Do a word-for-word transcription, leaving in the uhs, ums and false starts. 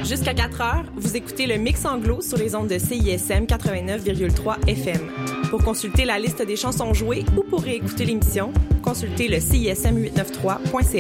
Jusqu'à quatre heures, vous écoutez le Mix Anglo sur les ondes de C I S M quatre-vingt-neuf virgule trois F M. Pour consulter la liste des chansons jouées ou pour réécouter l'émission, consultez le C I S M huit cent quatre-vingt-treize point C A.